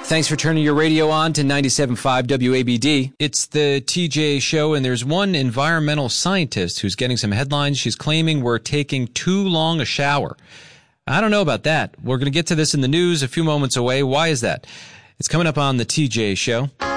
Thanks for turning your radio on to 97.5 WABD. It's the TJ Show, and there's one environmental scientist who's getting some headlines. She's claiming we're taking too long a shower. I don't know about that. We're going to get to this in the news a few moments away. Why is that? It's coming up on the TJ Show.